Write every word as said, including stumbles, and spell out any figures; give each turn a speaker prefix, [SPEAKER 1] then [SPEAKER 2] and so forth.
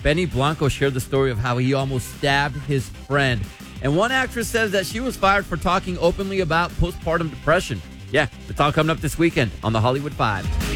[SPEAKER 1] Benny Blanco shared the story of how he almost stabbed his friend. And one actress says that she was fired for talking openly about postpartum depression. Yeah, it's all coming up this weekend on the Hollywood Five.